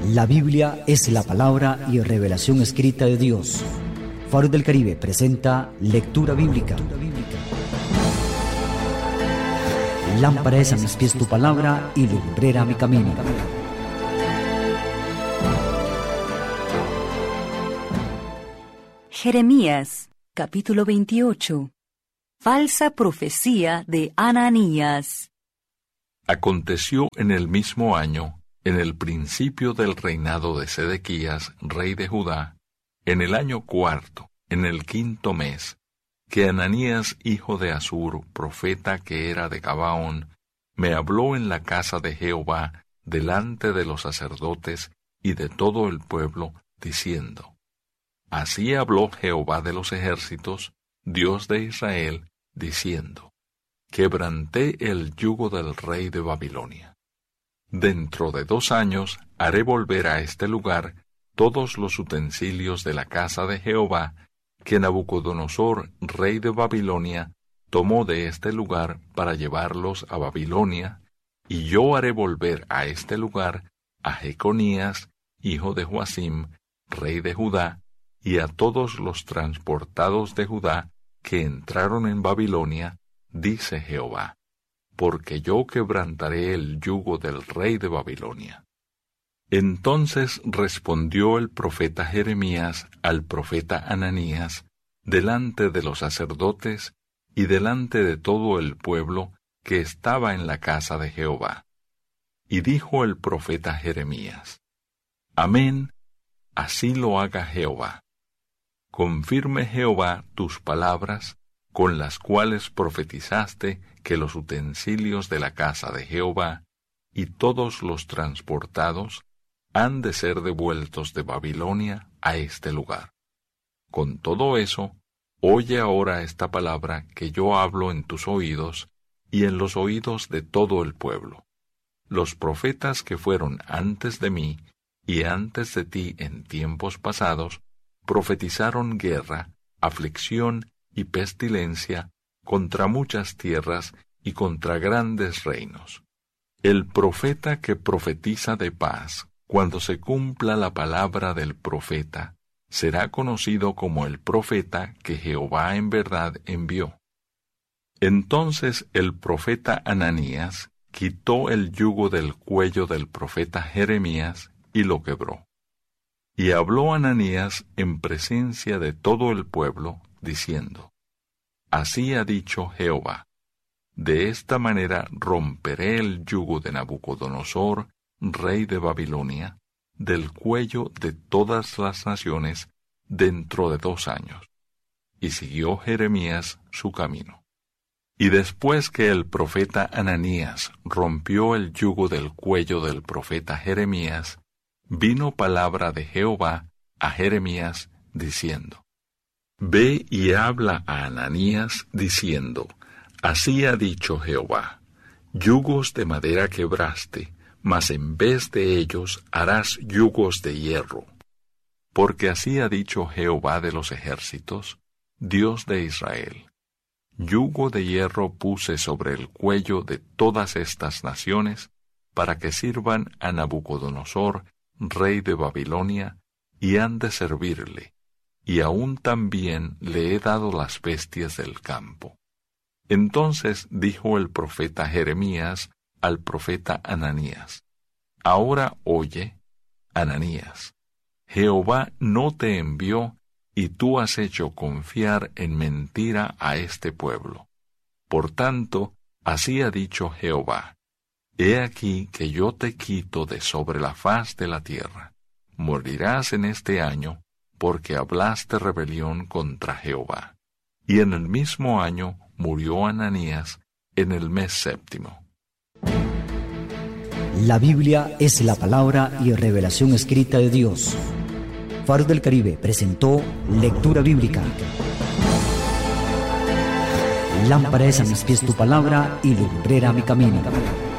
La Biblia es la palabra y revelación escrita de Dios. Faro del Caribe presenta Lectura Bíblica. Lámpara es a mis pies tu palabra y lumbrera mi camino. Jeremías, capítulo 28. Falsa profecía de Ananías. Aconteció en el mismo año, en el principio del reinado de Sedequías, rey de Judá, en el año cuarto, en el quinto mes, que Ananías, hijo de Azur, profeta que era de Gabaón, me habló en la casa de Jehová delante de los sacerdotes y de todo el pueblo, diciendo: Así habló Jehová de los ejércitos, Dios de Israel, diciendo: Quebranté el yugo del rey de Babilonia. Dentro de 2 años haré volver a este lugar todos los utensilios de la casa de Jehová que Nabucodonosor, rey de Babilonia, tomó de este lugar para llevarlos a Babilonia, y yo haré volver a este lugar a Jeconías, hijo de Joacim, rey de Judá, y a todos los transportados de Judá que entraron en Babilonia, dice Jehová, porque yo quebrantaré el yugo del rey de Babilonia. Entonces respondió el profeta Jeremías al profeta Ananías, delante de los sacerdotes y delante de todo el pueblo que estaba en la casa de Jehová. Y dijo el profeta Jeremías: Amén, así lo haga Jehová. Confirme Jehová tus palabras, con las cuales profetizaste que los utensilios de la casa de Jehová y todos los transportados han de ser devueltos de Babilonia a este lugar. Con todo eso, oye ahora esta palabra que yo hablo en tus oídos y en los oídos de todo el pueblo. Los profetas que fueron antes de mí y antes de ti en tiempos pasados, profetizaron guerra, aflicción y pestilencia contra muchas tierras y contra grandes reinos. El profeta que profetiza de paz, cuando se cumpla la palabra del profeta, será conocido como el profeta que Jehová en verdad envió. Entonces el profeta Ananías quitó el yugo del cuello del profeta Jeremías y lo quebró. Y habló Ananías en presencia de todo el pueblo, diciendo: Así ha dicho Jehová: De esta manera romperé el yugo de Nabucodonosor, rey de Babilonia, del cuello de todas las naciones, dentro de 2 años. Y siguió Jeremías su camino. Y después que el profeta Ananías rompió el yugo del cuello del profeta Jeremías, vino palabra de Jehová a Jeremías, diciendo: Ve y habla a Ananías, diciendo: Así ha dicho Jehová: Yugos de madera quebraste, mas en vez de ellos harás yugos de hierro. Porque así ha dicho Jehová de los ejércitos, Dios de Israel: Yugo de hierro puse sobre el cuello de todas estas naciones, para que sirvan a Nabucodonosor, rey de Babilonia, y han de servirle, y aún también le he dado las bestias del campo. Entonces dijo el profeta Jeremías al profeta Ananías: Ahora oye, Ananías, Jehová no te envió, y tú has hecho confiar en mentira a este pueblo. Por tanto, así ha dicho Jehová: He aquí que yo te quito de sobre la faz de la tierra. Morirás en este año, porque hablaste rebelión contra Jehová. Y en el mismo año murió Ananías, en el mes 7. La Biblia es la palabra y revelación escrita de Dios. Faro del Caribe presentó Lectura Bíblica. Lámpara es a mis pies tu palabra y lumbrera mi camino.